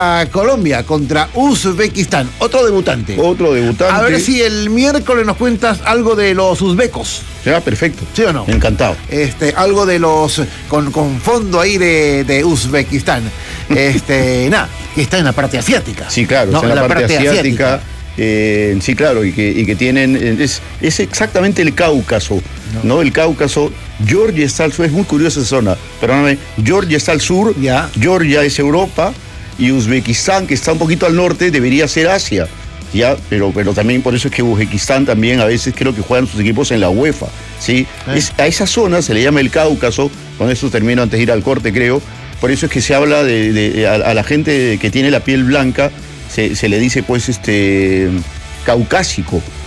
a Colombia contra Uzbekistán, otro debutante. Otro debutante. A ver si el miércoles nos cuentas algo de los uzbecos. Ya, perfecto. ¿Sí o no? Encantado. Algo de los, con fondo ahí de Uzbekistán. Nada, que está en la parte asiática. Sí, claro, ¿no? está en la parte asiática. Sí, claro, y que tienen, es exactamente el Cáucaso, ¿no? El Cáucaso, Georgia está al sur, es muy curiosa esa zona, perdóname, Georgia está al sur, ya. Georgia es Europa, y Uzbekistán, que está un poquito al norte, debería ser Asia, ya, pero también por eso es que Uzbekistán también a veces creo que juegan sus equipos en la UEFA, ¿sí? A esa zona se le llama el Cáucaso, con eso termino antes de ir al corte, creo, por eso es que se habla a la gente que tiene la piel blanca, se le dice pues caucásico,